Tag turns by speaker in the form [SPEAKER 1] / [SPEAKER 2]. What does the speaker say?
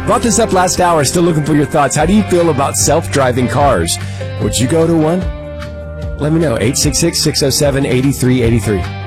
[SPEAKER 1] Brought this up last hour. Still looking for your thoughts. How do you feel about self-driving cars? Would you go to one? Let me know. 866-607-8383.